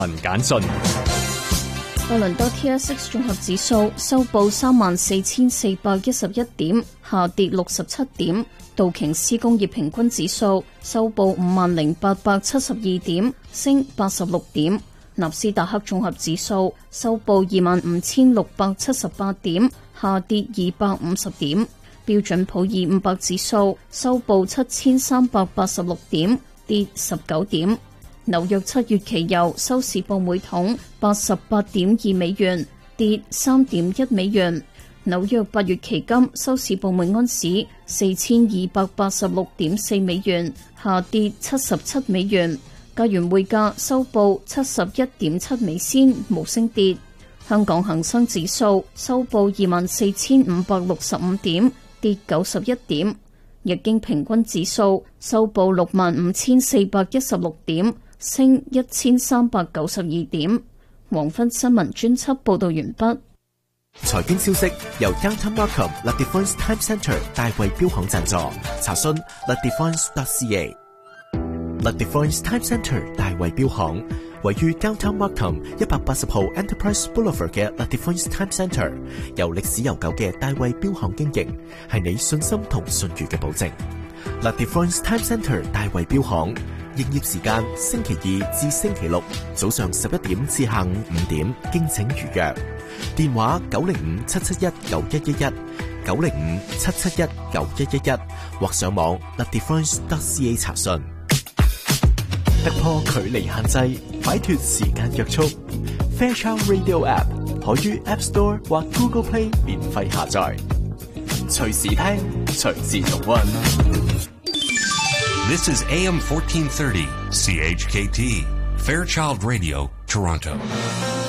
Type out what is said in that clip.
文簡訊。 多倫多 TSX 綜合指數收報34,411點，下跌67點。道瓊斯工業平均指數收報50,872點，升86點。納斯達克綜合指數收報25,678點，下跌250點。標準普爾500指數收報7,386點，跌19點。紐約7月期油收市報每桶88.2美元，跌3.1美元。紐約8月期金收市報每盎司4,286.4美元，下跌77美元。加元匯價收報71.7美仙，無升跌。香港恒生指數收報24,565點，跌91點。日經平均指數收報65,416點，升1392點。黃昏新聞專輯報道完畢。 財經消息由 Downtown Markham La Défense Time Centre 大衛標行贊助，查詢 ladefense.ca。La Défense Time Centre 大衛標行位於 Downtown Markham 180號 Enterprise Boulevard 嘅 La Défense Time Centre， 由歷史悠久嘅大衛標行經營，係你信心同信譽嘅保證。La Défense Time Centre 大衛標行營業時間星期二至星期六早上11點至下午5點，敬請預約。電話905-771-9111，905-771-9111，或上網 ladefense.ca 查詢。突破距離限制，擺脫時間約束。Fairchild Radio App 可於 App Store 或 Google Play 免費下載，隨時聽，隨時重溫。 This is AM 1430 CHKT Fairchild Radio, Toronto.